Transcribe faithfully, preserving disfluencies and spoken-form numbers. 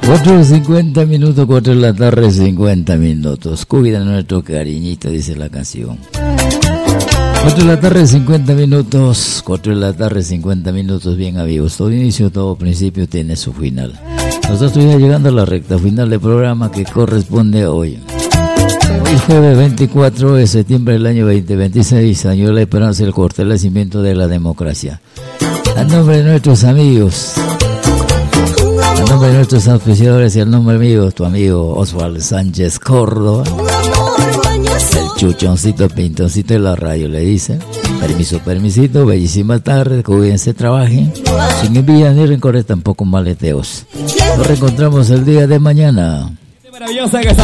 cuatro y cincuenta minutos, cuatro de la tarde, cincuenta minutos. Cuida nuestro cariñito, dice la canción. cuatro de la tarde, cincuenta minutos. cuatro de la tarde, cincuenta minutos, bien amigos. Todo inicio, todo principio tiene su final. Nosotros ya llegando a la recta final del programa que corresponde hoy. Hoy jueves veinticuatro de septiembre del año veinte veintiséis, año de la esperanza y el fortalecimiento de la democracia. A nombre de nuestros amigos, a nombre de nuestros auspiciadores y al nombre mío, tu amigo Oswald Sánchez Córdoba, el chuchoncito, pintoncito de la radio, le dice: permiso, permisito, bellísima tarde, cuídense, trabajen, sin envidia ni rencores, tampoco maleteos. Nos reencontramos el día de mañana. Maravillosa que está